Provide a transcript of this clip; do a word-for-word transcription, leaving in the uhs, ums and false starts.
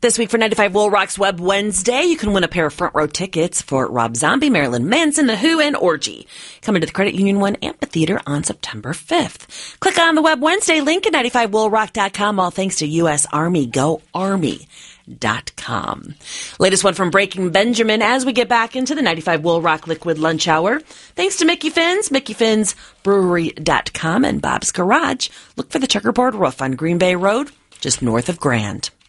This week for ninety-five Wool Rock's Web Wednesday, you can win a pair of front row tickets for Rob Zombie, Marilyn Manson, The Who, and Orgy. Coming to the Credit Union One Amphitheater on September fifth. Click on the Web Wednesday link at ninety-five wool rock dot com. All thanks to U S Army. Go Army. Dot com. Latest one from Breaking Benjamin as we get back into the ninety-five Wool Rock Liquid Lunch Hour. Thanks to Mickey Finn's, Mickey Finn's Brewery dot com, and Bob's Garage. Look for the checkerboard roof on Green Bay Road, just north of Grand.